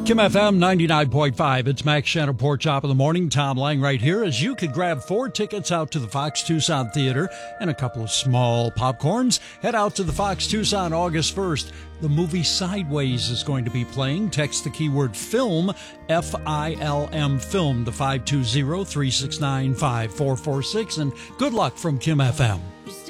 Kim FM 99.5. It's Max Shannon Pork Chop in the morning. Tom Lang right here. As you could grab 4 tickets out to the Fox Tucson Theater and a couple of small popcorns, head out to the Fox Tucson August 1st. The movie Sideways is going to be playing. Text the keyword film, F-I-L-M, film, to 520-369-5446. And good luck from Kim FM.